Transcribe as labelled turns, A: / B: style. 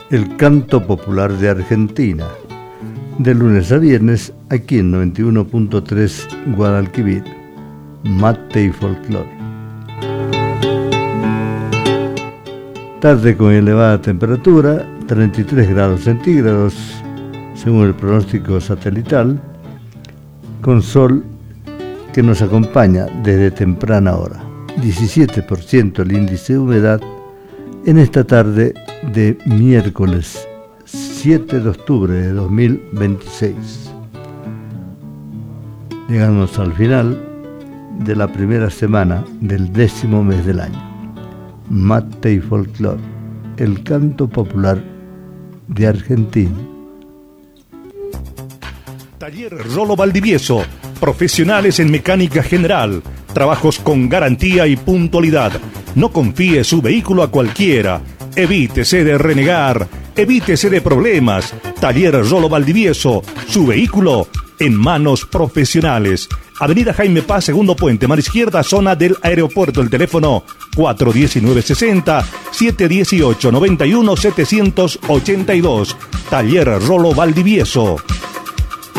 A: el canto popular de Argentina, de lunes a viernes aquí en 91.3 Guadalquivir, mate y folclore. Tarde con elevada temperatura, 33 grados centígrados, según el pronóstico satelital, con sol que nos acompaña desde temprana hora. 17% el índice de humedad en esta tarde de miércoles 7 de octubre de 2026. Llegamos al final de la primera semana del 10º mes del año. Mate y folclore, el canto popular de Argentina.
B: Taller Rolo Valdivieso, profesionales en mecánica general, trabajos con garantía y puntualidad. No confíe su vehículo a cualquiera. Evítese de renegar, evítese de problemas. Taller Rolo Valdivieso, su vehículo en manos profesionales. Avenida Jaime Paz, segundo puente, mano izquierda, zona del aeropuerto. El teléfono 419-60 718 91 782. Taller Rolo Valdivieso.